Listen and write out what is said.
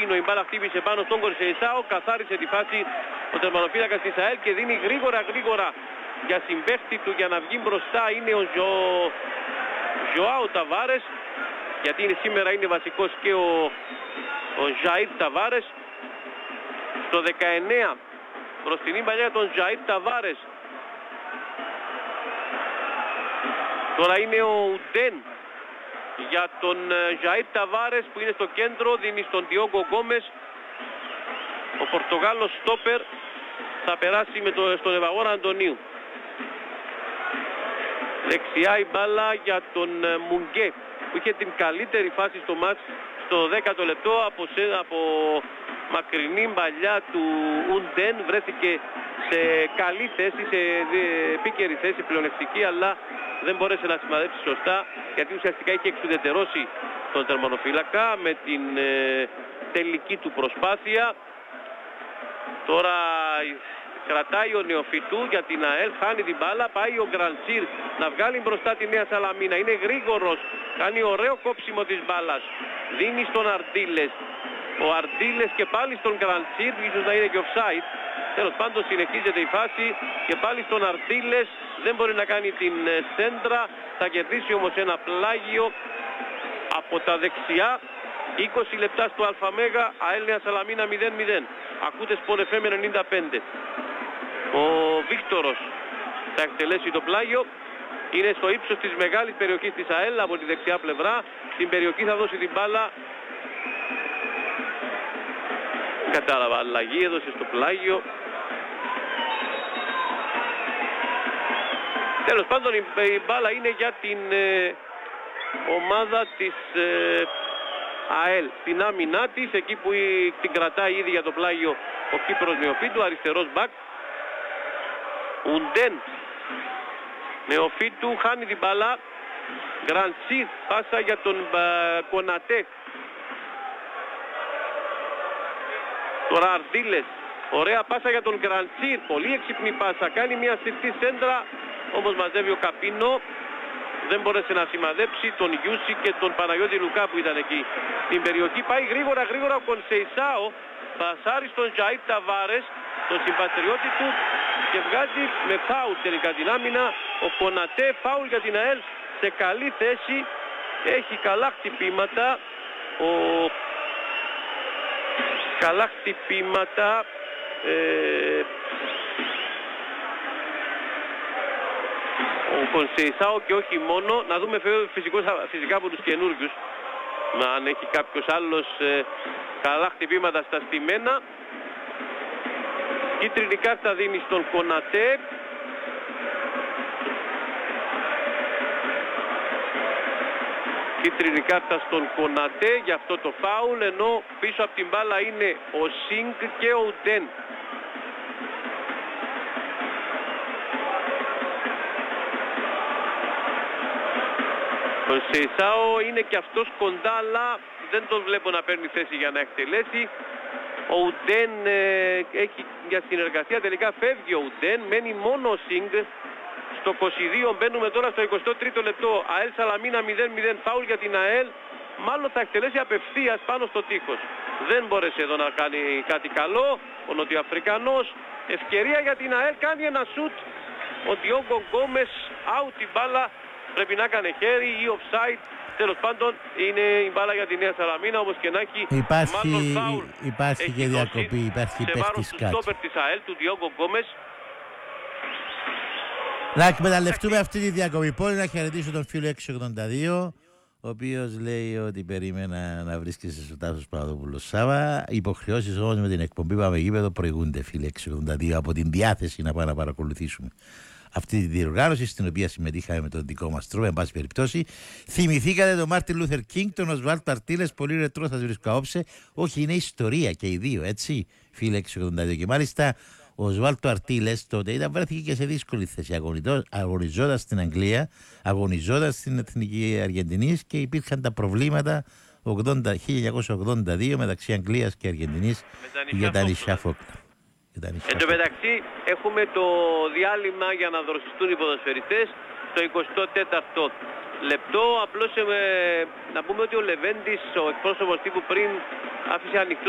κόκκινο, η μπάλα χτύπησε πάνω στον Κονσεϊσάο, καθάρισε τη φάση ο τερματοφύλακας της ΑΕΛ και δίνει γρήγορα για συμπαίχτη του για να βγει μπροστά. Είναι ο Ζωάο Ταβάρες, γιατί σήμερα είναι βασικός και ο Ζαΐρ Ταβάρες. Στο 19 μπροστινή παλιά τον Ζαΐρ Ταβάρες. Τώρα είναι ο Ουντέν για τον Ζαΐρ Ταβάρες που είναι στο κέντρο, δίνει στον Διόγκο Γκόμες. Ο Πορτογάλος στόπερ θα περάσει στον Ευαγόρα Αντωνίου. Δεξιά η μπάλα για τον Μουγκέ που είχε την καλύτερη φάση στο μάτς στο 10ο λεπτό από μακρινή μπαλιά του Ουντέν. Βρέθηκε σε καλή θέση, σε επίκαιρη θέση, πλεονεκτική, αλλά δεν μπόρεσε να σημαδέψει σωστά, γιατί ουσιαστικά είχε εξουδετερώσει τον τερματοφύλακα με την τελική του προσπάθεια. Τώρα κρατάει ο Νεοφυτού για την ΑΕΛ, χάνει την μπάλα, πάει ο Γκραντσίρ να βγάλει μπροστά τη Νέα Σαλαμίνα. Είναι γρήγορος, κάνει ωραίο κόψιμο της μπάλας, δίνει στον Αρντίλες. Ο Αρντίλες και πάλι στον Γκραντσίρ, ίσως να είναι και offside. Τέλος πάντων συνεχίζεται η φάση και πάλι στον Αρντίλες, δεν μπορεί να κάνει την σέντρα, θα κερδίσει όμως ένα πλάγιο από τα δεξιά. 20 λεπτά στο ΑΜΕΓΑ, ΑΕΛ Νέα Σαλαμίνα 0-0. Ακούτε Sport FM 95. Ο Βίκτορος θα εκτελέσει το πλάγιο. Είναι στο ύψος της μεγάλης περιοχής της ΑΕΛ από τη δεξιά πλευρά. Στην περιοχή θα δώσει την μπάλα. Κατάλαβα, αλλαγή έδωσε στο πλάγιο. Τέλος πάντων η μπάλα είναι για την ομάδα της ΑΕΛ. Στην άμυνά της, εκεί που την κρατάει ήδη για το πλάγιο ο Κύπρος Νεοφύτου, αριστερός μπακ. Ουντέν Νεοφύτου χάνει την μπάλα. Γκραντσίρ, πάσα για τον Κονατέ. Τώρα Αρντίλες, ωραία πάσα για τον Γκραντσίρ, πολύ έξυπνη πάσα, κάνει μια συρτή σέντρα, όμως μαζεύει ο Καπίνο. Δεν μπόρεσε να σημαδέψει τον Γιούσι και τον Παναγιώτη Λουκά που ήταν εκεί στην περιοχή. Πάει γρήγορα ο Κονσεϊσάο, πασάρει στον Ζαΐρ Ταβάρες, τον συμπατριώτη του, και βγάζει με φάουλ τελικά την άμυνα. Ο Κονατέ, φάουλ για την ΑΕΛ, σε καλή θέση, έχει καλά χτυπήματα. Καλά χτυπήματα. Ο Κονσεϊσάο και όχι μόνο. Να δούμε φυσικά από τους καινούργιους αν έχει κάποιος άλλος καλά χτυπήματα στα στημένα. Κίτρινη κάρτα δίνει στον Κονατέ. Κίτρινη κάρτα στον Κονατέ για αυτό το φάουλ, ενώ πίσω από την μπάλα είναι ο Σινγκ και ο Ουντέν. Ο Σεϊσάο είναι και αυτός κοντά, αλλά δεν τον βλέπω να παίρνει θέση για να εκτελέσει. Ο Ουντέν έχει για συνεργασία, τελικά φεύγει ο Ουντέν, μένει μόνο ο Σινγκ. Στο 22 μπαίνουμε τώρα στο 23ο λεπτό. ΑΕΛ Σαλαμίνα 0-0, φάουλ για την ΑΕΛ. Μάλλον θα εκτελέσει απευθείας πάνω στο τείχος. Δεν μπόρεσε εδώ να κάνει κάτι καλό ο Νοτιοαφρικανός. Ευκαιρία για την ΑΕΛ, κάνει ένα σουτ. Ο Διόγκο Γκόμες, out η μπάλα. Πρέπει να έκανε χέρι ή offside. Τέλος πάντων είναι η μπάλα για τη Νέα Σαλαμίνα, όμως και να έχει μάλλον φάουλ. Υπάρχει και διακοπή, υπάρχει παίχτης σε βάρος του στόπερ της ΑΕΛ, του Διόγκο Γκόμες. Να εκμεταλλευτούμε αυτή τη διακοπή. Πολύ να χαιρετήσω τον φίλο 682, ο οποίος λέει ότι περίμενα να βρίσκεσαι στο Τάσος Παπαδόπουλος Σάβα. Υποχρεώσεις όμως με την εκπομπή Πάμε Γήπεδο προηγούνται, φίλε 682, από την διάθεση να πάμε να παρακολουθήσουμε αυτή τη διοργάνωση, στην οποία συμμετείχαμε με τον δικό μας τρόπο. Εν πάση περιπτώσει, θυμηθήκατε τον Μάρτιν Λούθερ Κίνγκ, τον Οσβάλτ Αρτίλες, πολύ ρετρό σας βρίσκω όψε. Όχι, είναι ιστορία και οι δύο, έτσι, φίλε 682. Και μάλιστα ο Οσβάλτο Αρτίλες τότε βρέθηκε και σε δύσκολη θέση. Αγωνιζόντας στην Αγγλία, αγωνιζόντας στην Εθνική Αργεντινής, και υπήρχαν τα προβλήματα 1982 μεταξύ Αγγλίας και Αργεντινής για τα νησιά Φόκλα. Εν τω μεταξύ έχουμε το διάλειμμα για να δροσιστούν οι ποδοσφαιριστές στο 24ο λεπτό. Απλώς να πούμε ότι ο Λεβέντης, ο εκπρόσωπος τύπου, πριν άφησε ανοιχτό